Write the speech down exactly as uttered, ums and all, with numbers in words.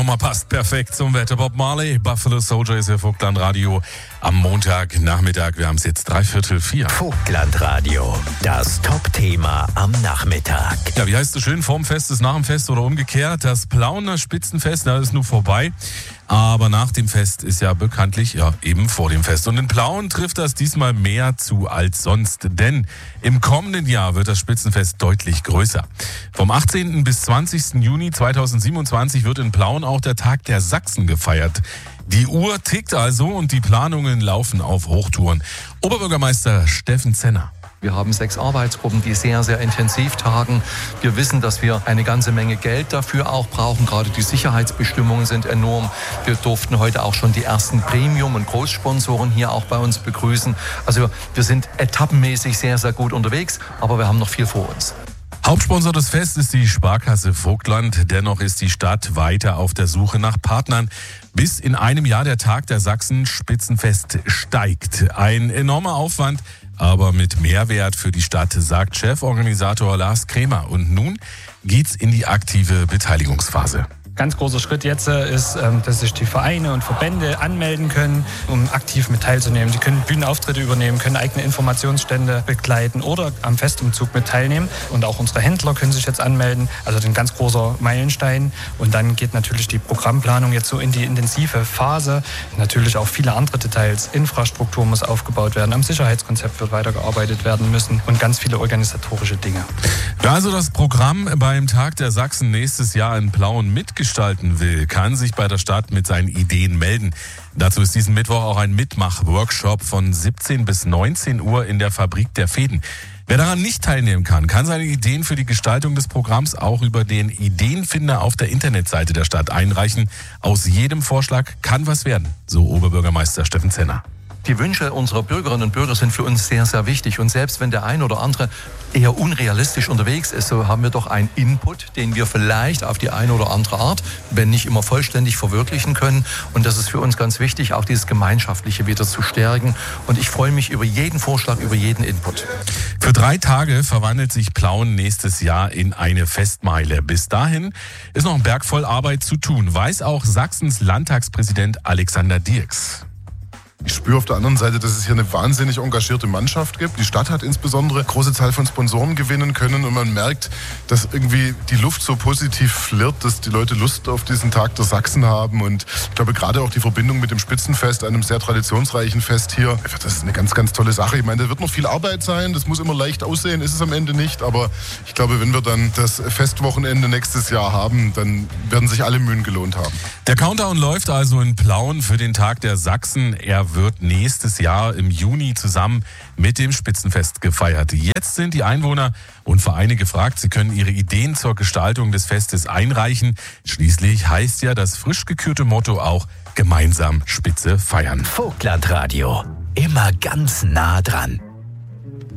Nummer passt perfekt zum Wetter. Bob Marley, Buffalo Soldier ist ja Vogtlandradio am Montagnachmittag. Wir haben es jetzt dreiviertel vier. Vogtlandradio, das Top-Thema am Nachmittag. Ja, wie heißt es so schön, vorm Fest ist nach dem Fest oder umgekehrt. Das Plauener Spitzenfest, das ist nur vorbei. Aber nach dem Fest ist ja bekanntlich ja eben vor dem Fest. Und in Plauen trifft das diesmal mehr zu als sonst. Denn im kommenden Jahr wird das Spitzenfest deutlich größer. Vom achtzehnten bis zwanzigsten Juni zweitausendsiebenundzwanzig wird in Plauen auch der Tag der Sachsen gefeiert. Die Uhr tickt also und die Planungen laufen auf Hochtouren. Oberbürgermeister Steffen Zenner. Wir haben sechs Arbeitsgruppen, die sehr, sehr intensiv tagen. Wir wissen, dass wir eine ganze Menge Geld dafür auch brauchen. Gerade die Sicherheitsbestimmungen sind enorm. Wir durften heute auch schon die ersten Premium- und Großsponsoren hier auch bei uns begrüßen. Also wir sind etappenmäßig sehr, sehr gut unterwegs, aber wir haben noch viel vor uns. Hauptsponsor des Fests ist die Sparkasse Vogtland. Dennoch ist die Stadt weiter auf der Suche nach Partnern. Bis in einem Jahr der Tag der Sachsen Spitzenfest steigt. Ein enormer Aufwand, aber mit Mehrwert für die Stadt, sagt Cheforganisator Lars Krämer. Und nun geht's in die aktive Beteiligungsphase. Ganz großer Schritt jetzt ist, dass sich die Vereine und Verbände anmelden können, um aktiv mit teilzunehmen. Sie können Bühnenauftritte übernehmen, können eigene Informationsstände begleiten oder am Festumzug mit teilnehmen. Und auch unsere Händler können sich jetzt anmelden. Also ein ganz großer Meilenstein. Und dann geht natürlich die Programmplanung jetzt so in die intensive Phase. Natürlich auch viele andere Details. Infrastruktur muss aufgebaut werden. Am Sicherheitskonzept wird weitergearbeitet werden müssen und ganz viele organisatorische Dinge. Wer also das Programm beim Tag der Sachsen nächstes Jahr in Plauen mitgestalten will, kann sich bei der Stadt mit seinen Ideen melden. Dazu ist diesen Mittwoch auch ein Mitmach-Workshop von siebzehn bis neunzehn Uhr in der Fabrik der Fäden. Wer daran nicht teilnehmen kann, kann seine Ideen für die Gestaltung des Programms auch über den Ideenfinder auf der Internetseite der Stadt einreichen. Aus jedem Vorschlag kann was werden, so Oberbürgermeister Steffen Zenner. Die Wünsche unserer Bürgerinnen und Bürger sind für uns sehr, sehr wichtig. Und selbst wenn der ein oder andere eher unrealistisch unterwegs ist, so haben wir doch einen Input, den wir vielleicht auf die eine oder andere Art, wenn nicht immer vollständig, verwirklichen können. Und das ist für uns ganz wichtig, auch dieses Gemeinschaftliche wieder zu stärken. Und ich freue mich über jeden Vorschlag, über jeden Input. Für drei Tage verwandelt sich Plauen nächstes Jahr in eine Festmeile. Bis dahin ist noch ein Berg voll Arbeit zu tun, weiß auch Sachsens Landtagspräsident Alexander Dirks. Ich spüre auf der anderen Seite, dass es hier eine wahnsinnig engagierte Mannschaft gibt. Die Stadt hat insbesondere eine große Zahl von Sponsoren gewinnen können und man merkt, dass irgendwie die Luft so positiv flirrt, dass die Leute Lust auf diesen Tag der Sachsen haben. Und ich glaube, gerade auch die Verbindung mit dem Spitzenfest, einem sehr traditionsreichen Fest hier, das ist eine ganz, ganz tolle Sache. Ich meine, da wird noch viel Arbeit sein, das muss immer leicht aussehen, ist es am Ende nicht. Aber ich glaube, wenn wir dann das Festwochenende nächstes Jahr haben, dann werden sich alle Mühen gelohnt haben. Der Countdown läuft also in Plauen für den Tag der Sachsen. Er wird nächstes Jahr im Juni zusammen mit dem Spitzenfest gefeiert. Jetzt sind die Einwohner und Vereine gefragt. Sie können ihre Ideen zur Gestaltung des Festes einreichen. Schließlich heißt ja das frisch gekürte Motto auch gemeinsam Spitze feiern. Vogtlandradio, immer ganz nah dran.